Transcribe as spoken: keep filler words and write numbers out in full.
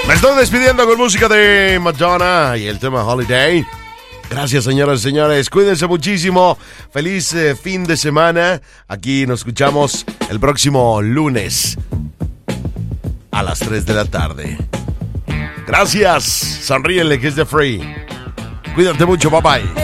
Me estoy despidiendo con música de Madonna y el tema Holiday. Gracias, señoras y señores. Cuídense muchísimo. Feliz eh, fin de semana. Aquí nos escuchamos el próximo lunes a las tres de la tarde. Gracias. Sonríenle que es de free. Cuídate mucho. Bye bye.